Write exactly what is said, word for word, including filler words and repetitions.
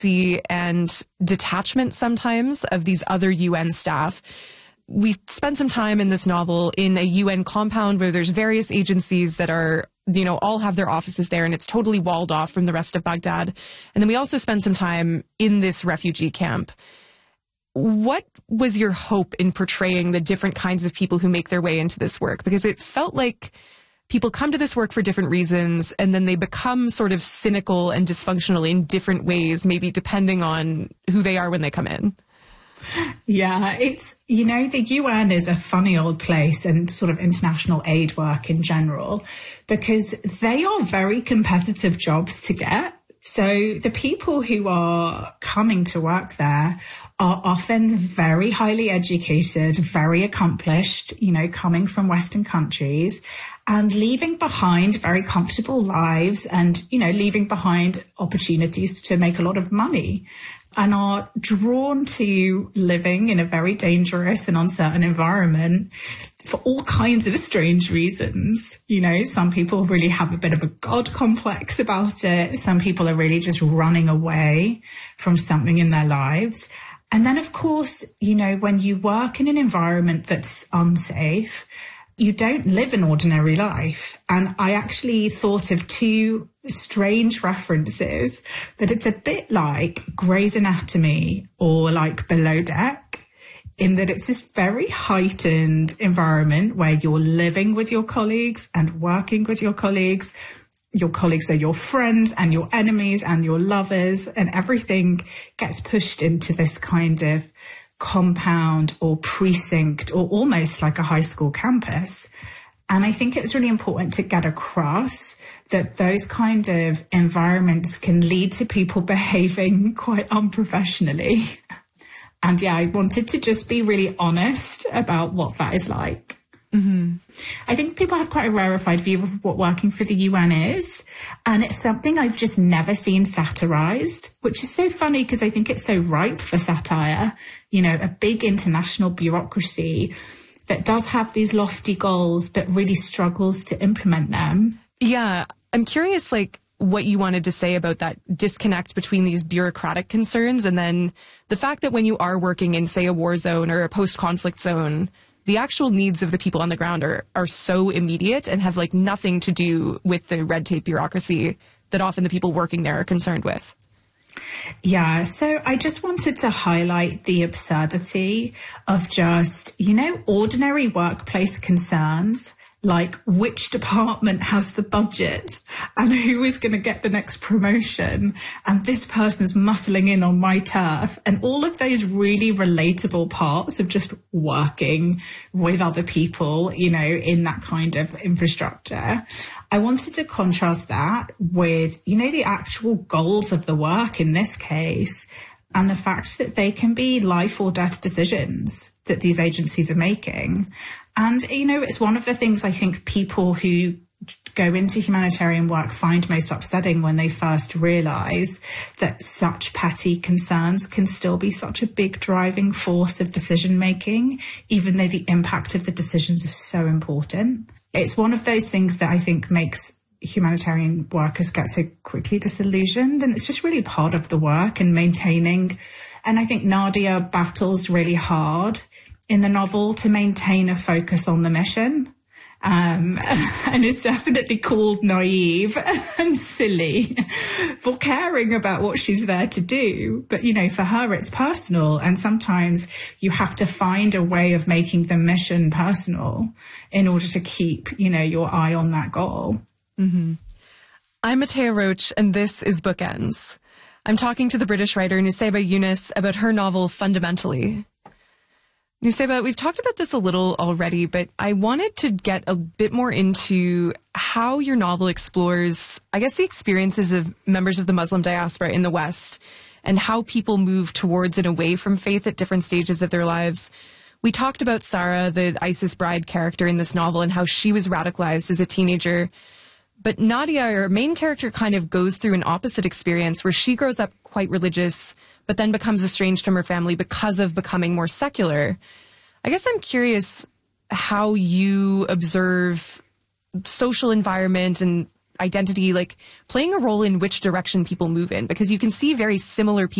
and detachment sometimes of these other U N staff. We spend some time in this novel in a U N compound where there's various agencies that are, you know, all have their offices there, and it's totally walled off from the rest of Baghdad. And then we also spend some time in this refugee camp. What was your hope in portraying the different kinds of people who make their way into this work? Because it felt like people come to this work for different reasons, and then they become sort of cynical and dysfunctional in different ways, maybe depending on who they are when they come in. Yeah, it's, you know, the U N is a funny old place, and sort of international aid work in general, because they are very competitive jobs to get. So the people who are coming to work there are often very highly educated, very accomplished, you know, coming from Western countries and leaving behind very comfortable lives and, you know, leaving behind opportunities to make a lot of money, and are drawn to living in a very dangerous and uncertain environment for all kinds of strange reasons. You know, some people really have a bit of a God complex about it. Some people are really just running away from something in their lives. And then, of course, you know, when you work in an environment that's unsafe, you don't live an ordinary life. And I actually thought of two strange references, that it's a bit like Grey's Anatomy or like Below Deck, in that it's this very heightened environment where you're living with your colleagues and working with your colleagues. Your colleagues are your friends and your enemies and your lovers, and everything gets pushed into this kind of compound or precinct or almost like a high school campus. And I think it's really important to get across that those kind of environments can lead to people behaving quite unprofessionally. And yeah, I wanted to just be really honest about what that is like. Mm-hmm. I think people have quite a rarefied view of what working for the U N is, and it's something I've just never seen satirized, which is so funny because I think it's so ripe for satire. You know, a big international bureaucracy that does have these lofty goals but really struggles to implement them. Yeah, I'm curious, like, what you wanted to say about that disconnect between these bureaucratic concerns and then the fact that when you are working in, say, a war zone or a post-conflict zone, the actual needs of the people on the ground are, are so immediate and have like nothing to do with the red tape bureaucracy that often the people working there are concerned with. Yeah, so I just wanted to highlight the absurdity of just, you know, ordinary workplace concerns, like which department has the budget and who is going to get the next promotion, and this person's muscling in on my turf, and all of those really relatable parts of just working with other people, you know, in that kind of infrastructure. I wanted to contrast that with, you know, the actual goals of the work in this case, and the fact that they can be life or death decisions that these agencies are making. And, you know, it's one of the things I think people who go into humanitarian work find most upsetting when they first realise that such petty concerns can still be such a big driving force of decision making, even though the impact of the decisions is so important. It's one of those things that I think makes humanitarian workers get so quickly disillusioned, and it's just really part of the work and maintaining. And I think Nadia battles really hard in the novel to maintain a focus on the mission, um, and is definitely called naive and silly for caring about what she's there to do. But, you know, for her, it's personal. And sometimes you have to find a way of making the mission personal in order to keep, you know, your eye on that goal. Mm-hmm. I'm Matea Roach, and this is Bookends. I'm talking to the British writer Nusayba Yunus about her novel Fundamentally. Nusayba, we've talked about this a little already, but I wanted to get a bit more into how your novel explores, I guess, the experiences of members of the Muslim diaspora in the West and how people move towards and away from faith at different stages of their lives. We talked about Sarah, the ISIS bride character in this novel, and how she was radicalized as a teenager. But Nadia, our main character, kind of goes through an opposite experience where she grows up quite religious, but then becomes estranged from her family because of becoming more secular. I guess I'm curious how you observe social environment and identity, like playing a role in which direction people move in, because you can see very similar people